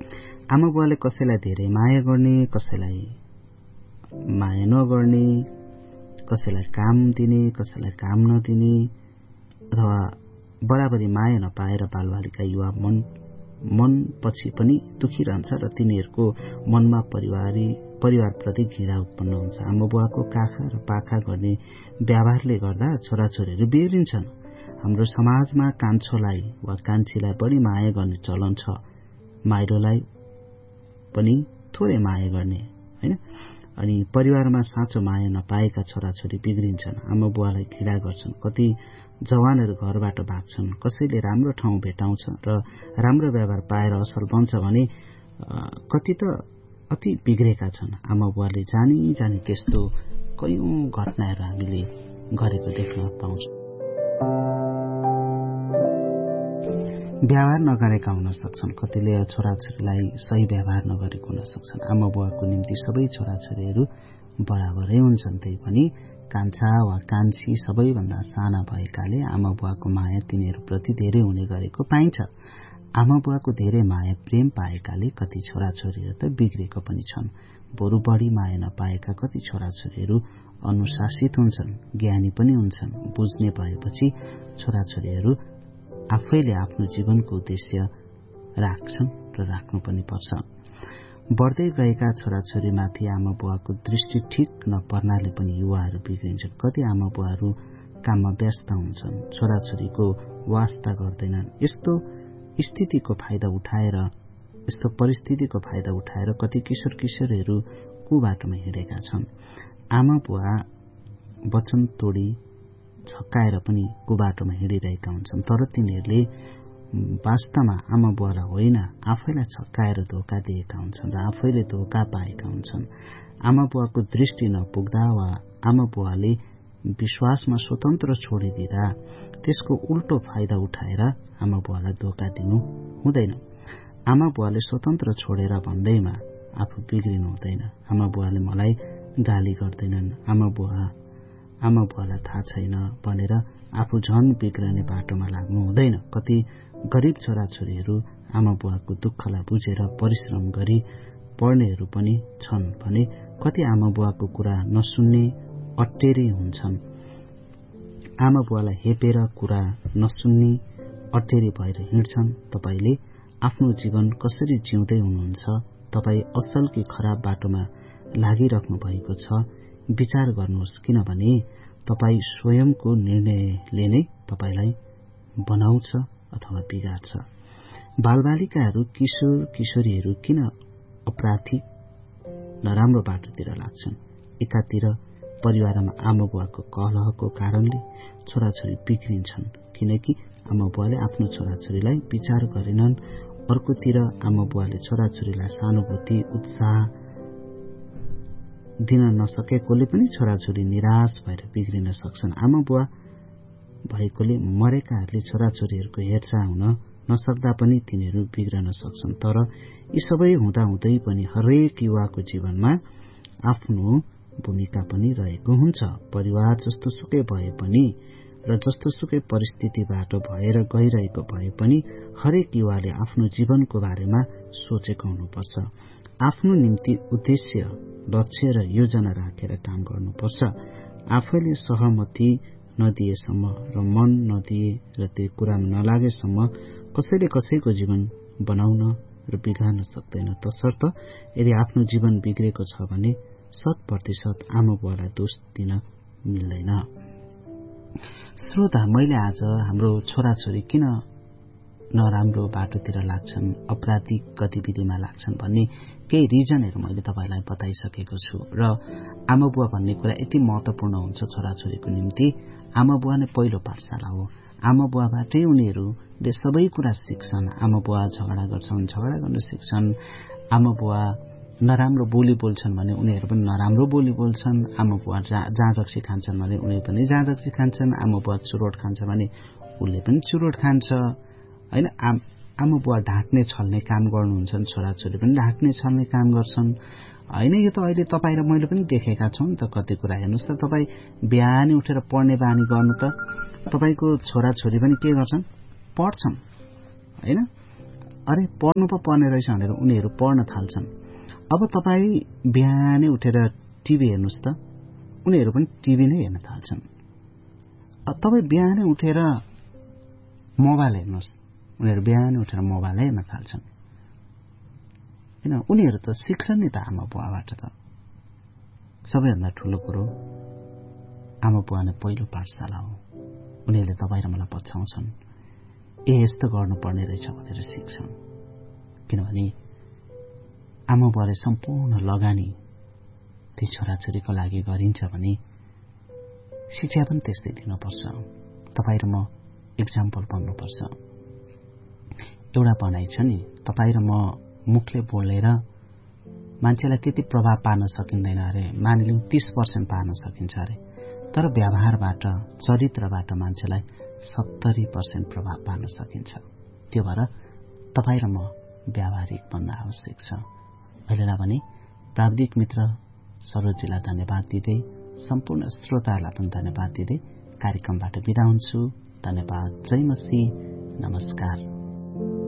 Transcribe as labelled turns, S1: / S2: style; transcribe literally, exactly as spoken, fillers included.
S1: आमा बुवाले कसैलाई धेरै माया गर्ने, कसैलाई माया नगर्ने, कसैलाई काम दिने, कसैलाई काम नदिने अथवा बराबरी माया नपाएर बालबालिका युवा मन मन पछि पनि दुखी रहन्छ र तिनीहरूको मनमा परिवारी परिवारप्रति घृणा उत्पन्न हुन्छ। आमा बुवाको काखा र पाखा गर्ने व्यवहारले गर्दा छोराछोरीहरू बिग्रिन्छन्। हाम्रो समाजमा कान्छोलाई वा कान्छीलाई बढी माया गर्ने चलन छ, माइलोलाई पनि थोरै माया गर्ने, हैन? अनि परिवारमा साँचो माया नपाएका छोराछोरी बिग्रिन्छन्, आमा बुवालाई घृणा गर्छन्। कति जवानहरू घरबाट भाग्छन्। कसैले राम्रो ठाउँ भेटाउँछ र राम्रो व्यवहार पाएर असल बन्छ भने कति त अति बिग्रेका छन्। आमा बुवाले जानी जानी त्यस्तो कयौं घटनाहरू हामीले गरेको देख्न पाउँछौं। व्यवहार नगरेका हुन सक्छन्, कतिले छोराछोरीलाई सही व्यवहार नगरेको हुन सक्छन्। आमा बुवाको निम्ति सबै छोराछोरीहरू बराबरै हुन्छन्, त्यही पनि कान्छा वा कान्छी सबैभन्दा साना भएकाले आमा बुवाको माया तिनीहरूप्रति धेरै हुने गरेको पाइन्छ। आमा बुवाको धेरै माया प्रेम पाएकाले कति छोराछोरीहरू त बिग्रेको पनि छन्। बरु बढी माया नपाएका कति छोराछोरीहरू अनुशासित हुन्छन्, ज्ञानी पनि हुन्छन्। बुझ्ने भएपछि छोराछोरीहरू आफैले आफ्नो जीवनको उद्देश्य राख्छन् र राख्नु पनि पर्छ। बढ्दै गएका छोराछोरीमाथि आमा बुवाको दृष्टि ठिक नपर्नाले पनि युवाहरू बिग्रिन्छन्। कति आमा बुवाहरू काममा व्यस्त हुन्छन्, छोराछोरीको वास्ता गर्दैनन्। यस्तो स्थितिको फाइदा उठाएर यस्तो परिस्थितिको फाइदा उठाएर कति किशोर किशोरीहरू कुबाटोमा हिँडेका छन्। आमा बुवा वचन तोडी छक्काएर पनि कुबाटोमा हिँडिरहेका हुन्छन्, तर तिनीहरूले वास्तवमा आमा बुवालाई होइन आफैलाई छक्काएर धोका दिएका हुन्छन् र आफैले धोका पाएका हुन्छन्। आमा बुवाको दृष्टि नपुग्दा वा आमा बुवाले विश्वासमा स्वतन्त्र छोडिदिँदा त्यसको उल्टो फाइदा उठाएर आमा बुवालाई धोका दिनु हुँदैन। आमा बुवाले स्वतन्त्र छोडेर भन्दैमा आफू बिग्रिनु हुँदैन। आमा बुवाले मलाई गाली गर्दैनन्, आमा बुवा आमा बुवालाई थाहा छैन भनेर आफू झन बिग्रने बाटोमा लाग्नु हुँदैन। कति गरीब छोराछोरीहरू आमा बुवाको दुःखलाई बुझेर परिश्रम गरी पढ्नेहरू पनि छन् भने कति आमा बुवाको कुरा नसुन्ने अटेरी हुन्छन्। आमा बुवालाई हेपेर कुरा नसुन्ने अटेरी भएर हिँड्छन्। तपाईले आफ्नो जीवन कसरी जिउँदै हुनुहुन्छ? तपाई असल कि खराब बाटोमा लागिराख्नु भएको छ? विचार गर्नुहोस्, किनभने तपाई स्वयंको निर्णयले नै तपाईलाई बनाउँछ अथवा बिगार्छ। बालबालिकाहरू किशोर किशोरीहरू किन अपराधी नराम्रो बाटोतिर लाग्छन्? एकातिर परिवारमा आमा बुवाको कलहको कारणले छोराछोरी बिग्रिन्छन्, किनकि आमा बुवाले आफ्नो छोराछोरीलाई विचार गरेनन्। अर्कोतिर आमा बुवाले छोराछोरीलाई सहानुभूति उत्साह दिन नसकेकोले पनि छोराछोरी निराश भएर बिग्रिन सक्छन्। आमा बुवा भएकोले मरेकाहरूले छोराछोरीहरूको हेरचाह हुन नसक्दा पनि तिनीहरू बिग्रन सक्छन्। तर यी सबै हुँदा हुँदै पनि हरेक युवाको जीवनमा आफ्नो भूमिका पनि रहेको हुन्छ। परिवार जस्तो सुकै भए पनि र जस्तो सुकै परिस्थितिबाट भएर गइरहेको भए पनि हरेक युवाले आफ्नो जीवनको बारेमा सोचेको हुनुपर्छ। आफ्नो निम्ति उद्देश्य, लक्ष्य र योजना राखेर काम गर्नुपर्छ। आफैले सहमति नदिएसम्म र मन नदिए र त्यो कुरामा नलागेसम्म कसैले कसैको जीवन बनाउन र बिगार्न सक्दैन। तसर्थ यदि आफ्नो जीवन बिग्रेको छ भने शत प्रतिशत आमा बुवालाई दोष दिन मिल्दैन। श्रोता, मैले आज हाम्रो छोराछोरी किन नराम्रो बाटोतिर लाग्छन्, अपराधिक गतिविधिमा लाग्छन् भन्ने केही रिजनहरू मैले तपाईलाई बताइसकेको छु। र आमा बुवा भन्ने कुरा यति महत्वपूर्ण हुन्छ छोराछोरीको निम्ति। आमा बुवा नै पहिलो पाठशाला हो। आमा बुवाबाटै उनीहरूले सबै कुरा सिक्छन्। आमा बुवा झगडा गर्छन्, झगडा गर्न सिक्छन्। आमा बुवा नराम्रो बोली बोल्छन् भने उनीहरू पनि नराम्रो बोली बोल्छन्। आमा बुवा जाँड रक्सी खान्छन् भने उनीहरू पनि जाँड रक्सी खान्छन्। आमा बुवा चुरोट खान्छ भने उसले पनि चुरोट खान्छ, हैन? आमा बुवा ढाँट्ने छल्ने काम गर्नुहुन्छ, छोराछोरी पनि ढाँट्ने छल्ने काम गर्छन्, हैन? यो त अहिले तपाईँ र मैले पनि देखेका छौं नि त कति कुरा। हेर्नुहोस् त, तपाईँ बिहानै उठेर पढ्ने बानी गर्नु त तपाईँको छोराछोरी पनि के गर्छन्? पढ्छन्, हैन? अरे पढ्नु पो पर्ने रहेछ भनेर उनीहरू पढ्न थाल्छन्। अब तपाईँ बिहानै उठेर टिभी हेर्नुहोस् त, उनीहरू पनि टिभी नै हेर्न थाल्छन्। तपाईँ बिहानै उठेर मोबाइल हेर्नुहोस्, उनीहरू बिहानै उठेर मोबाइल हेर्न थाल्छन्। किन उनीहरू त सिक्छन् नि त आमा बुवाबाट। त सबैभन्दा ठुलो कुरो आमा बुवा नै पहिलो पाठशाला हो। उनीहरूले तपाईँ र मलाई पछ्याउँछन्, ए यस्तो गर्नुपर्ने रहेछ भनेर सिक्छन्। किनभने आमा बुवाले सम्पूर्ण लगानी ती छोराछोरीको लागि गरिन्छ भने शिक्षा पनि त्यस्तै दिनुपर्छ। तपाईँ र म इक्जाम्पल बन्नुपर्छ। एउटा भनाइ छ नि, तपाईँ र म मुखले बोलेर मान्छेलाई त्यति प्रभाव पार्न सकिँदैन अरे, मानिलिउँ तीस पर्सेन्ट पार्न सकिन्छ अरे, तर व्यवहारबाट चरित्रबाट मान्छेलाई सत्तरी पर्सेन्ट प्रभाव पार्न सकिन्छ। त्यो भएर तपाईँ र म व्यावहारिक बन्न आवश्यक छ। अहिलेलाई भने प्राविधिक मित्र सरोजीलाई धन्यवाद दिँदै, सम्पूर्ण श्रोताहरूलाई पनि धन्यवाद दिँदै कार्यक्रमबाट बिदा हुन्छु। धन्यवाद। जय मसी। नमस्कार।